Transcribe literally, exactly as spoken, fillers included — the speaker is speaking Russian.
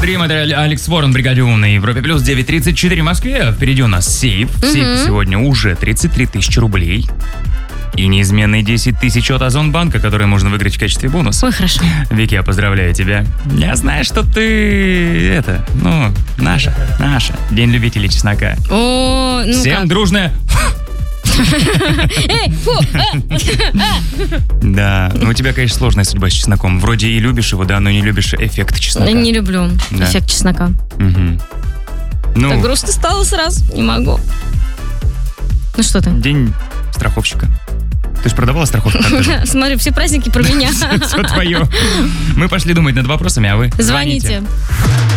Dream, это Алекс Ворон, бригаде У на Европе плюс девять тридцать четыре в Москве. Впереди у нас сейф. В сейфе сегодня уже тридцать три тысячи рублей. И неизменные десять тысяч от Озонбанка, которые можно выиграть в качестве бонуса. Ой, хорошо. Вики, я поздравляю тебя. Я знаю, что ты... Это, ну, наша, наша. День любителей чеснока. О, ну Всем как? дружное... Эй, фу, Да, ну у тебя, конечно, сложная судьба с чесноком. Вроде и любишь его, да, но не любишь эффект чеснока. Не люблю Да. эффект чеснока. Мгм. Ну, Так грустно стало сразу. Не могу. Ну что ты? день страховщика. Ты же продавала страховку? Как ты? Смотри, все праздники про меня. Все твое. Мы пошли думать над вопросами, а вы Звоните.